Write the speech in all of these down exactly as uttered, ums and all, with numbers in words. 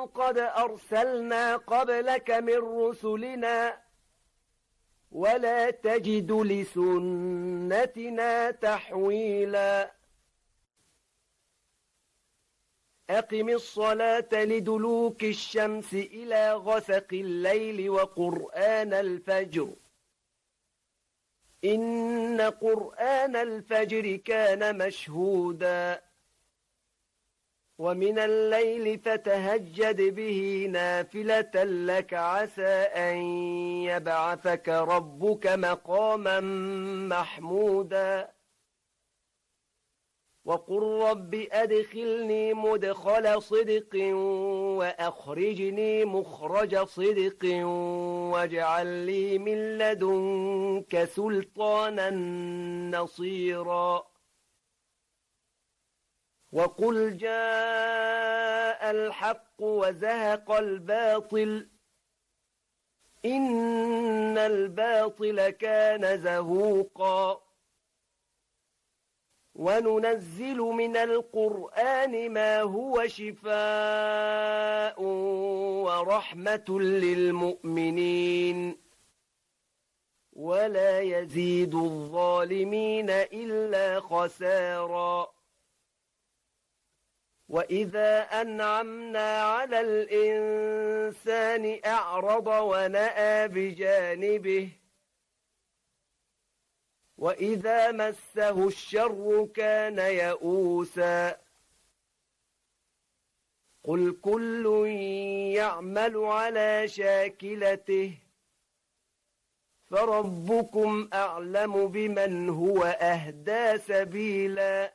قد أرسلنا قبلك من رسلنا ولا تجد لسنتنا تحويلا أقم الصلاة لدلوك الشمس إلى غسق الليل وقرآن الفجر إن قرآن الفجر كان مشهودا ومن الليل فتهجد به نافلة لك عسى أن يبعثك ربك مقاما محمودا وقل رب أدخلني مدخل صدق وأخرجني مخرج صدق واجعل لي من لدنك سلطانا نصيرا وقل جاء الحق وزهق الباطل إن الباطل كان زهوقا وننزل من القرآن ما هو شفاء ورحمة للمؤمنين ولا يزيد الظالمين إلا خسارا وإذا أنعمنا على الإنسان أعرض ونأى بجانبه وإذا مسه الشر كان يئوسا قل كل يعمل على شاكلته فربكم أعلم بمن هو أهدى سبيلا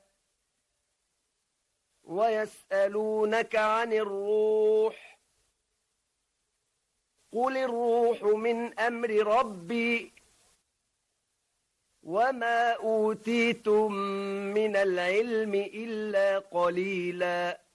ويسألونك عن الروح قل الروح من أمر ربي وما أوتيتم من العلم إلا قليلا